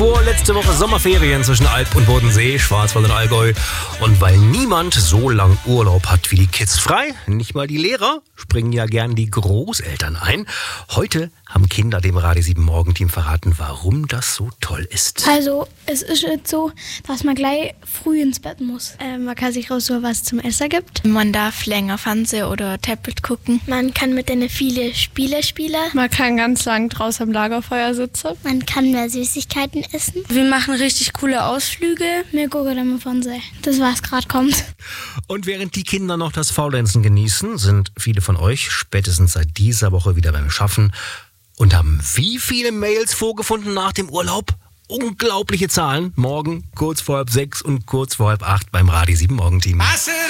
Vorletzte Woche Sommerferien zwischen Alp und Bodensee, Schwarzwald und Allgäu. Und weil niemand so lang Urlaub hat wie die Kids frei, nicht mal die Lehrer, springen ja gern die Großeltern ein. Heute haben Kinder dem Radio 7 Morgenteam verraten, warum das so toll ist. Also, es ist jetzt so, dass man gleich früh ins Bett muss. Man kann sich raussuchen, was es zum Essen gibt. Man darf länger Fernsehen oder Tablet gucken. Man kann mit denen viele Spiele spielen. Man kann ganz lang draußen am Lagerfeuer sitzen. Man kann mehr Süßigkeiten essen. Wir machen richtig coole Ausflüge. Wir gucken dann im Fernsehen. Das, was gerade kommt. Und während die Kinder noch das Faulenzen genießen, sind viele von euch spätestens seit dieser Woche wieder beim Schaffen und haben wie viele Mails vorgefunden nach dem Urlaub? Unglaubliche Zahlen. Morgen kurz vor 6:30 und kurz vor 7:30 beim Radio 7 Morgenteam.